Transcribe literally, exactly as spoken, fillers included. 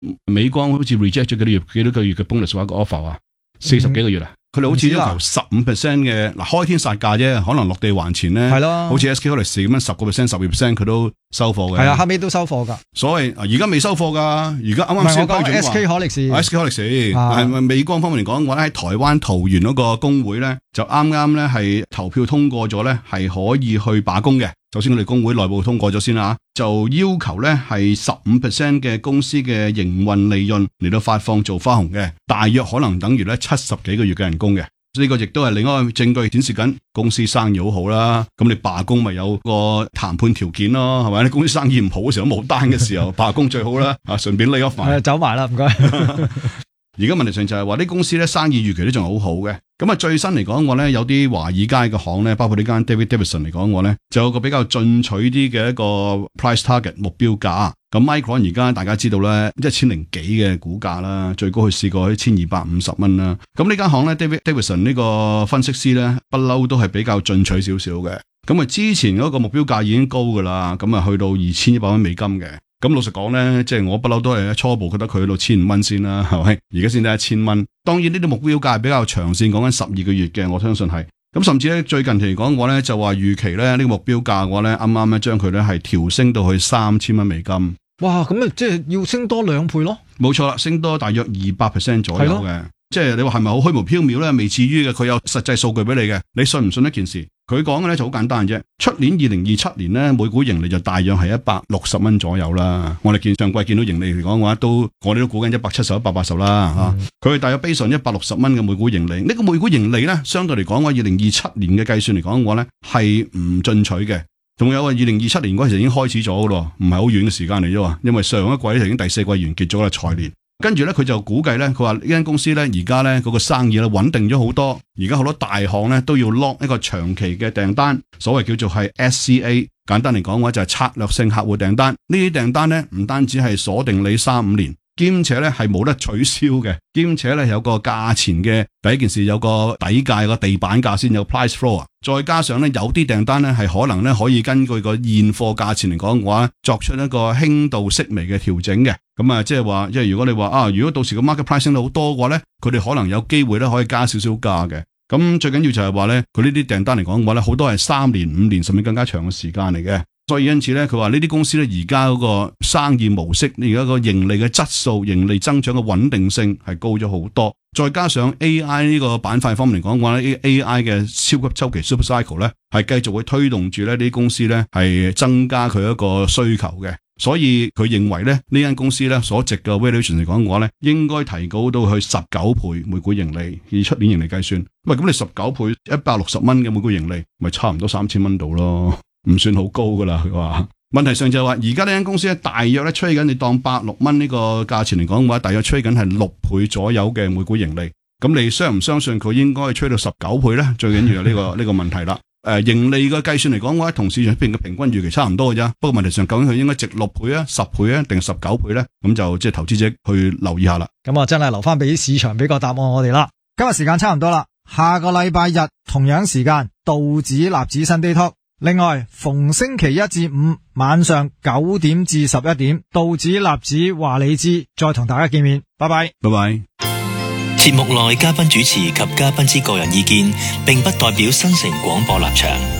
美光好似 reject 咗幾多月幾多個月嘅 bonus 話個 offer 啊，四十幾個月啊。佢哋好似要求十五 percent 嘅，嗱開天殺價啫，可能落地還錢咧，係咯，好似 S K Hynix 咁樣十個 percent、十二 percent 佢都收貨嘅。係啊，後尾都收貨㗎。所謂而家未收貨㗎，而家啱啱先批准話。 S K Hynix，S K Hynix，係咪美光方面嚟講嘅話咧，喺台灣桃園嗰個工會咧，就啱啱咧係投票通過咗咧，係可以去罷工嘅。首先我哋工會內部通過咗先啦，就要求咧係十五 percent 嘅公司嘅營運利潤嚟到發放做花紅嘅，大約可能等於咧七十幾個月嘅人工嘅。呢個亦都係另一個證據顯示緊公司生意好好啦。咁你罷工咪有個談判條件咯，係咪？你公司生意唔好嘅時候，冇單嘅時候罷工最好啦。啊，順便 lay off 埋， 走埋啦，唔該。 而家問題上就係話啲公司咧生意預期都仲好好嘅。咁啊最新嚟講，我咧有啲華爾街嘅行咧，包括呢間 David Davidson 嚟講，我咧就有個比較進取啲嘅一個 price target 目標價。咁 Micron 而家大家知道咧，一千零幾嘅股價啦，最高去試過一千二百五十蚊啦。咁呢間行咧 David Davidson 呢個分析師咧，不嬲都係比較進取少少嘅。咁啊之前嗰個目標價已經高噶啦，咁啊去到二千一百蚊美金嘅。咁老實講咧，即係我不嬲都係初步覺得佢去到千五蚊先啦，係咪？而家先得一千蚊。當然呢啲目標價係比較長線，講緊十二個月嘅，我相信係。咁甚至咧最近期嚟講嘅話咧，就話預期咧呢個目標價嘅話咧，啱啱咧將佢咧係調升到去三千蚊美金。 哇！咁啊，即係要升多兩倍咯。 冇錯啦，升多大約二百 percent 左右嘅。即係你話係咪好虛無縹緲咧？未至於嘅，佢有實際數據俾你嘅。你信唔信一件事？佢講嘅咧就好簡單啫。出年二零二七年咧，每股盈利就大約係一百六十蚊左右啦。我哋見上季見到盈利嚟講嘅話，都我哋都估緊一百七十、一百八十啦嚇。佢係、嗯、大約 base 上一百六十蚊嘅每股盈利。呢、這個每股盈利咧，相對嚟講嘅話，二零二七年嘅計算嚟講嘅話咧，係唔進取嘅。仲有啊，二零二七年嗰時已經開始咗噶咯，唔係好遠嘅時間嚟啫。因為上一季咧已經第四季完結咗啦，財年。跟住咧，佢就估計咧，佢話呢間公司咧，而家咧嗰個生意咧穩定咗好多。而家好多大行咧都要 lock 一個長期嘅訂單，所謂叫做係 S C A。簡單嚟講嘅話，就係策略性客戶訂單。呢啲訂單咧唔單止係鎖定你三五年，兼且咧係冇得取消嘅，兼且咧有個價錢嘅第一件事有個底價個地板價先有 price floor。再加上咧有啲訂單咧係可能咧可以根據個現貨價錢嚟講嘅話，作出一個輕度適微嘅調整嘅。咁啊，即係話，即係如果你話啊，如果到時個 market price 升到好多嘅話咧，佢哋可能有機會咧可以加少少價嘅。咁最緊要就係話咧，佢呢啲訂單嚟講嘅話咧，好多係三年、五年甚至更加長嘅時間嚟嘅。所以因此咧，佢話呢啲公司咧而家嗰個生意模式，而家個盈利嘅質素、盈利增長嘅穩定性係高咗好多。再加上 A I 呢個板塊方面嚟講嘅話咧 ，A I 嘅超級周期 super cycle 咧係繼續會推動住咧呢啲公司咧係增加佢一個需求嘅。所以佢認為咧呢間公司咧所值嘅 valuation 嚟講嘅話咧，應該提高到去十九倍每股盈利，以出年盈利計算。喂，咁你十九倍一百六十蚊嘅每股盈利，咪差唔多三千蚊度咯，唔算好高噶啦。佢話問題上就係話，而家呢間公司咧大約咧吹緊，你當百六蚊呢個價錢嚟講嘅話，大約吹緊係六倍左右嘅每股盈利。咁你相唔相信佢應該吹到十九倍咧？最緊要係呢個呢個問題啦。誒、呃，盈利嘅計算嚟講嘅話，同市場邊嘅平均預期差唔多嘅啫。不過問題上，究竟佢應該值六倍啊、十倍啊，定係十九倍咧？咁就即係投資者去留意下啦。 咁啊，真係留翻俾市場俾個答案我哋啦。今日時間差唔多啦，下個禮拜日同樣時間道指納指新 day talk。另外，逢星期一至五晚上九點至十一點，道指納指話你知，再同大家見面。拜拜， 拜拜。 節目內嘉賓主持及嘉賓之個人意見，並不代表新城廣播立場。